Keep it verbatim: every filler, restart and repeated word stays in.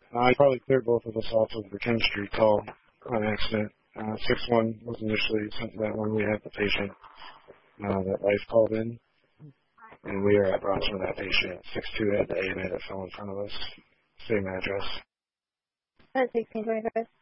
Uh, I probably cleared both of us off of the chemistry call on accident. Uh, six one was initially sent to that one. We had the patient uh, that Life called in, and we were at Bronx with that patient. six two had the A M A that fell in front of us. Same address. That's sixteen twenty-five.